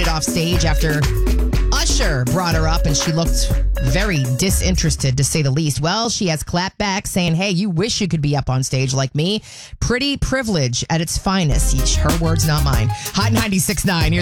off stage after Usher brought her up and she looked very disinterested, to say the least. Well, she has clapped back saying, hey, you wish you could be up on stage like me. Pretty privilege at its finest. Her words, not mine. Hot 96.9.